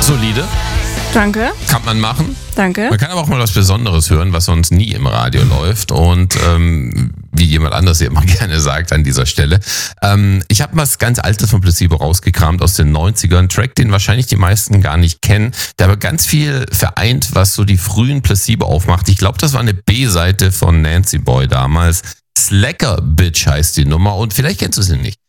Solide. Danke. Kann man machen. Danke. Man kann aber auch mal was Besonderes hören, was sonst nie im Radio läuft. Und wie jemand anders hier immer gerne sagt an dieser Stelle. Ich habe was ganz Altes von Placebo rausgekramt aus den 90ern. Ein Track, den wahrscheinlich die meisten gar nicht kennen. Der aber ganz viel vereint, was so die frühen Placebo aufmacht. Ich glaube, das war eine B-Seite von Nancy Boy damals. Slacker Bitch heißt die Nummer. Und vielleicht kennst du sie nicht.